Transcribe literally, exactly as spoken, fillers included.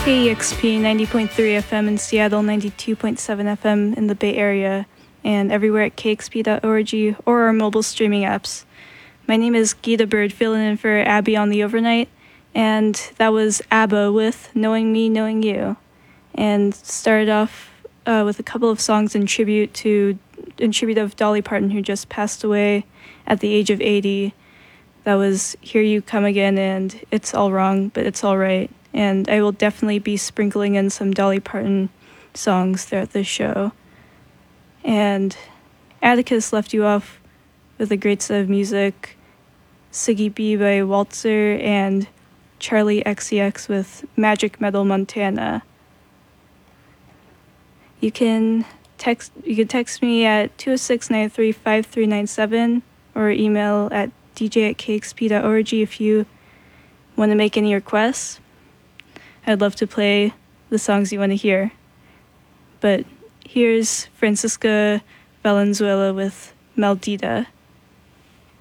K E X P ninety point three F M in Seattle, ninety-two point seven F M in the Bay Area, and everywhere at k x p dot org or our mobile streaming apps. My name is Gita Bird, filling in for Abby on the overnight, and that was ABBA with Knowing Me, Knowing You, and started off uh, with a couple of songs in tribute to in tribute of Dolly Parton, who just passed away at the age of eighty. That was Here You Come Again and It's All Wrong, But It's All Right. And I will definitely be sprinkling in some Dolly Parton songs throughout this show. And Atticus left you off with a great set of music, Siggy B by Waltzer and Charlie X C X with Magic Metal Montana. You can text you can text me at two oh six, nine three, five three nine seven or email at d j at k x p dot org if you want to make any requests. I'd love to play the songs you want to hear. But here's Francisca Valenzuela with Maldita.